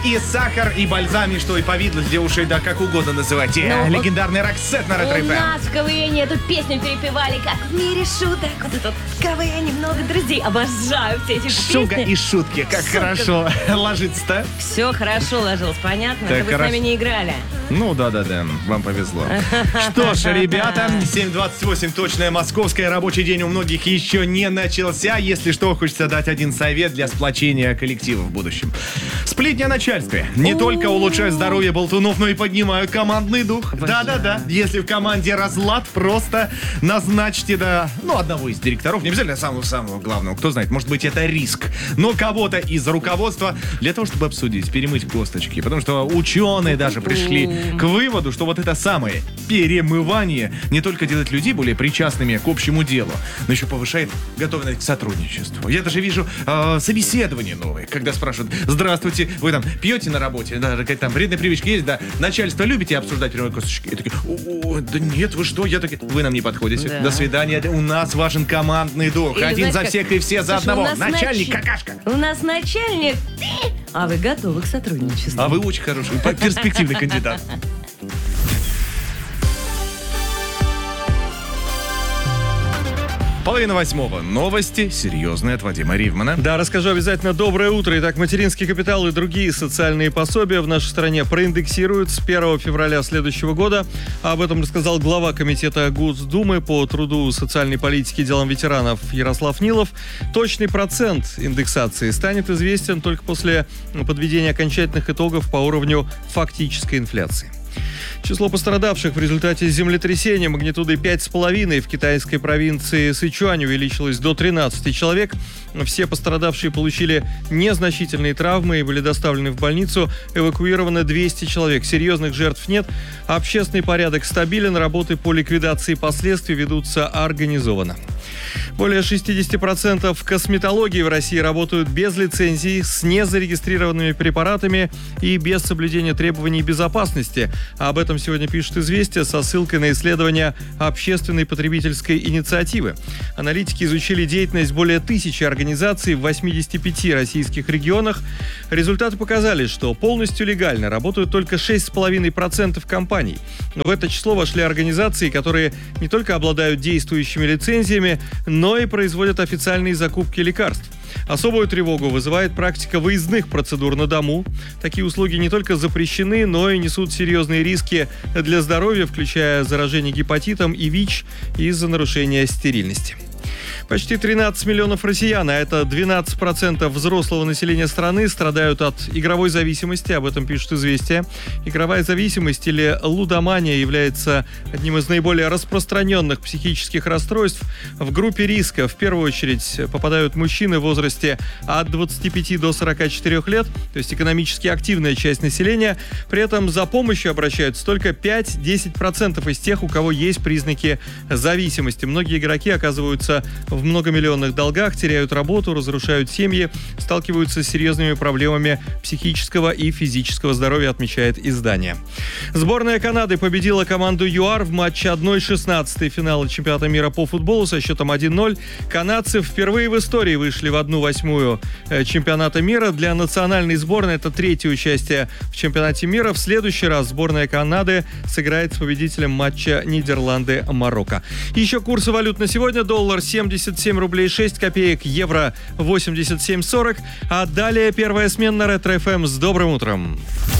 и сахар, и бальзам, и что, и повидло для ушей, да как угодно называйте. Легендарный рок-сет на Ретро У ФМ. нас в КВН эту песню перепевали, как в мире шуток. Вот этот КВН, много друзей. Обожаю все эти Шуга песни. и шутки, как хорошо ложится-то. Все хорошо ложилось, понятно? Так Это вы с хорошо. нами не играли. Ну да, вам повезло. Что ж, ребята, 7:28 точное московское, рабочий день у многих еще не начался. Если что, хочется дать один совет для сплочения коллектива в будущем. Сплетни о начальстве не только улучшают здоровье болтунов, но и поднимают командный дух. Да-да-да, если в команде разлад, просто назначьте, одного из директоров, не обязательно самого главного, кто знает, может быть, это риск, но кого-то из руководства для того, чтобы обсудить, перемыть косточки, потому что ученые даже пришли к выводу, что вот это самое перемывание не только делает людей более причастными к общему делу, но еще повышает готовность к сотрудничеству. Я даже вижу собеседования новые, когда спрашивают: здравствуйте, вы там пьете на работе, да, какая-то там вредная привычка есть, да, начальство любите обсуждать перемывать косточки? И такие: да нет, вы что, вы нам не подходите, Да. до свидания, у нас важен командный дух, Или один знаете, за всех и все за Слушай, у одного, нас начальник какашка. У нас начальник, а вы готовы к сотрудничеству. А вы очень хороший, перспективный кандидат. Половина восьмого. Новости серьезные от Вадима Ривмана. Да, расскажу обязательно. Доброе утро. Итак, материнский капитал и другие социальные пособия в нашей стране проиндексируют с 1 февраля следующего года. Об этом рассказал глава комитета Госдумы по труду, социальной политике и делам ветеранов Ярослав Нилов. Точный процент индексации станет известен только после подведения окончательных итогов по уровню фактической инфляции. Число пострадавших в результате землетрясения магнитудой 5,5 в китайской провинции Сычуань увеличилось до 13 человек. Все пострадавшие получили незначительные травмы и были доставлены в больницу. Эвакуировано 200 человек. Серьезных жертв нет. Общественный порядок стабилен. Работы по ликвидации последствий ведутся организованно. Более 60% косметологии в России работают без лицензий, с незарегистрированными препаратами и без соблюдения требований безопасности. Об этом сегодня пишет «Известия» со ссылкой на исследования общественной потребительской инициативы. Аналитики изучили деятельность более 1000 организаций в 85 российских регионах. Результаты показали, что полностью легально работают только 6,5% компаний. В это число вошли организации, которые не только обладают действующими лицензиями, но и производят официальные закупки лекарств. Особую тревогу вызывает практика выездных процедур на дому. Такие услуги не только запрещены, но и несут серьезные риски для здоровья, включая заражение гепатитом и ВИЧ из-за нарушения стерильности. Почти 13 миллионов россиян, а это 12% взрослого населения страны, страдают от игровой зависимости, об этом пишут «Известия». Игровая зависимость или лудомания является одним из наиболее распространенных психических расстройств. В группе риска в первую очередь попадают мужчины в возрасте от 25 до 44 лет, то есть экономически активная часть населения. При этом за помощью обращаются только 5-10% из тех, у кого есть признаки зависимости. Многие игроки оказываются в многомиллионных долгах, теряют работу, разрушают семьи, сталкиваются с серьезными проблемами психического и физического здоровья, отмечает издание. Сборная Канады победила команду ЮАР в матче 1/16 финала чемпионата мира по футболу со счетом 1-0. Канадцы впервые в истории вышли в 1/8 чемпионата мира. Для национальной сборной это третье участие в чемпионате мира. В следующий раз сборная Канады сыграет с победителем матча Нидерланды-Марокко. Еще курсы валют на сегодня. Доллар 77 рублей 6 копеек, евро 87,40. А далее первая смена на Ретро ФМ. С добрым утром.